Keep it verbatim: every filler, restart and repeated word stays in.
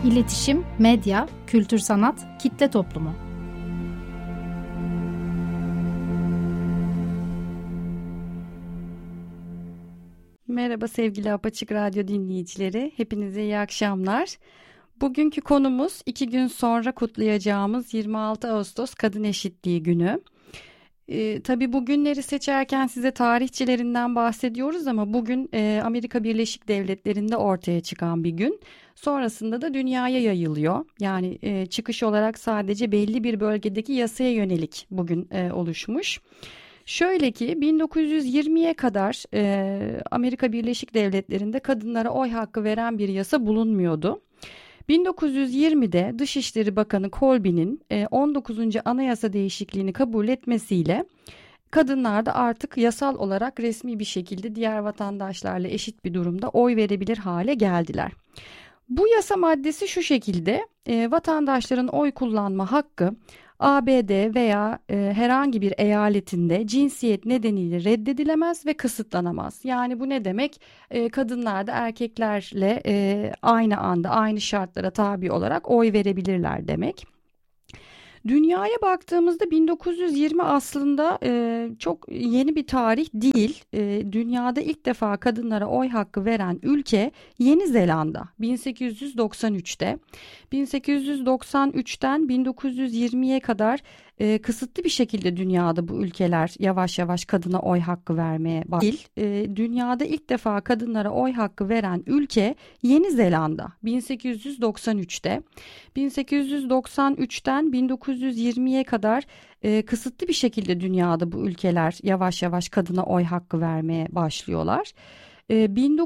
İletişim, medya, kültür sanat, kitle toplumu. Merhaba sevgili Apaçık Radyo dinleyicileri, hepinize iyi akşamlar. Bugünkü konumuz iki gün sonra kutlayacağımız yirmi altı Ağustos Kadın Eşitliği Günü. Ee, tabii bu günleri seçerken size tarihçilerinden bahsediyoruz ama bugün e, Amerika Birleşik Devletleri'nde ortaya çıkan bir gün. Sonrasında da dünyaya yayılıyor. Yani e, çıkış olarak sadece belli bir bölgedeki yasaya yönelik bugün e, oluşmuş. Şöyle ki bin dokuz yüz yirmiye kadar e, Amerika Birleşik Devletleri'nde kadınlara oy hakkı veren bir yasa bulunmuyordu. bin dokuz yüz yirmide Dışişleri Bakanı Colby'nin on dokuzuncu anayasa değişikliğini kabul etmesiyle kadınlar da artık yasal olarak resmi bir şekilde diğer vatandaşlarla eşit bir durumda oy verebilir hale geldiler. Bu yasa maddesi şu şekilde: e, vatandaşların oy kullanma hakkı A B D veya e, herhangi bir eyaletinde cinsiyet nedeniyle reddedilemez ve kısıtlanamaz. Yani bu ne demek? E, kadınlar da erkeklerle e, aynı anda aynı şartlara tabi olarak oy verebilirler demek. Dünyaya baktığımızda bin dokuz yüz yirmi aslında e, çok yeni bir tarih değil. E, dünyada ilk defa kadınlara oy hakkı veren ülke Yeni Zelanda bin sekiz yüz doksan üçte. bin sekiz yüz doksan üçten bin dokuz yüz yirmiye kadar e, kısıtlı bir şekilde dünyada bu ülkeler yavaş yavaş kadına oy hakkı vermeye başladı. E, dünyada ilk defa kadınlara oy hakkı veren ülke Yeni Zelanda bin sekiz yüz doksan üçte. bin sekiz yüz doksan üçten bin dokuz yüz yirmiye kadar e, kısıtlı bir şekilde dünyada bu ülkeler yavaş yavaş kadına oy hakkı vermeye başlıyorlar. E,